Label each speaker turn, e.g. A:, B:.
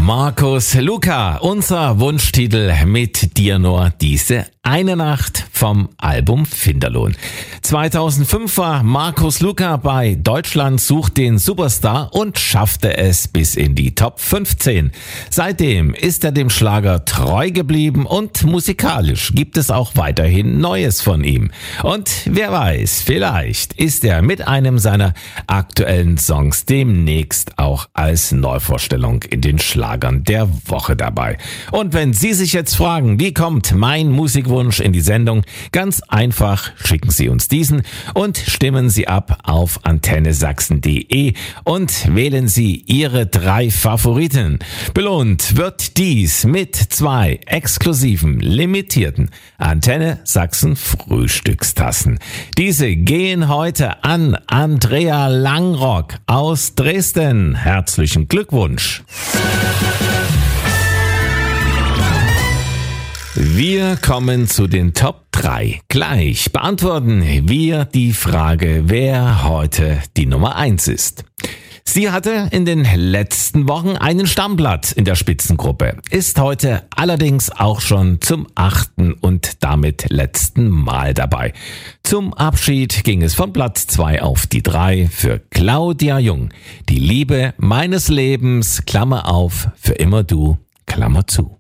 A: Markus Luca, unser Wunschtitel mit dir nur diese eine Nacht vom Album Finderlohn. 2005 war Markus Luca bei Deutschland sucht den Superstar und schaffte es bis in die Top 15. Seitdem ist er dem Schlager treu geblieben und musikalisch gibt es auch weiterhin Neues von ihm. Und wer weiß, vielleicht ist er mit einem seiner aktuellen Songs demnächst auch als Neuvorstellung in den Schlagern der Woche dabei. Und wenn Sie sich jetzt fragen, wie kommt mein Musikwunsch in die Sendung? Ganz einfach, schicken Sie uns diesen und stimmen Sie ab auf antennesachsen.de und wählen Sie Ihre 3 Favoriten. Belohnt wird dies mit 2 exklusiven, limitierten Antenne Sachsen Frühstückstassen. Diese gehen heute an Andrea Langrock aus Dresden. Herzlichen Glückwunsch! Wir kommen zu den Top 3. Gleich beantworten wir die Frage, wer heute die Nummer 1 ist. Sie hatte in den letzten Wochen einen Stammplatz in der Spitzengruppe, ist heute allerdings auch schon zum 8. und damit letzten Mal dabei. Zum Abschied ging es von Platz 2 auf die 3 für Claudia Jung. Die Liebe meines Lebens, Klammer auf, für immer du, Klammer zu.